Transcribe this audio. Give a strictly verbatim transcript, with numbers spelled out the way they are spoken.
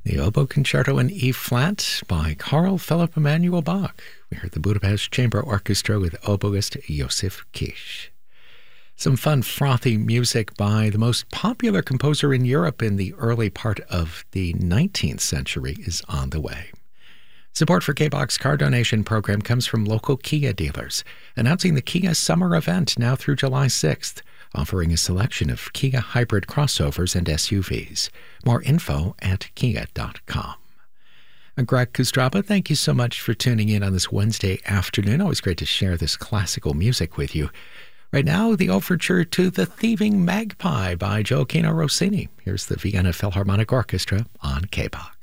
The Oboe Concerto in E flat by Carl Philipp Emanuel Bach. We heard the Budapest Chamber Orchestra with oboist Josef Kish. Some fun, frothy music by the most popular composer in Europe in the early part of the nineteenth century is on the way. Support for K B O X's car donation program comes from local Kia dealers, announcing the Kia Summer Event now through July sixth, offering a selection of Kia hybrid crossovers and S U Vs. More info at kia dot com. I'm Greg Kustraba. Thank you so much for tuning in on this Wednesday afternoon. Always great to share this classical music with you. Right now, the overture to The Thieving Magpie by Gioachino Rossini. Here's the Vienna Philharmonic Orchestra on K B O X.